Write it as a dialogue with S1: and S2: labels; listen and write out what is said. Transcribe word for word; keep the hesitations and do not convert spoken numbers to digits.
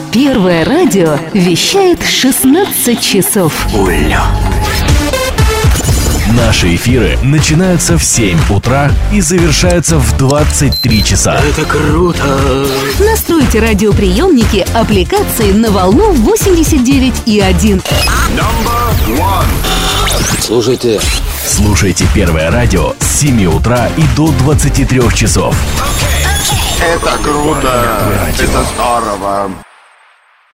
S1: Первое радио вещает шестнадцать часов.
S2: Улё. Наши эфиры начинаются в семь утра и завершаются в двадцать три часа.
S3: Это круто!
S1: Настройте радиоприемники аппликации на волну восемьдесят девять и один.
S3: Слушайте.
S2: Слушайте Первое радио с семи утра и до двадцати трёх часов.
S4: Это круто! Это здорово!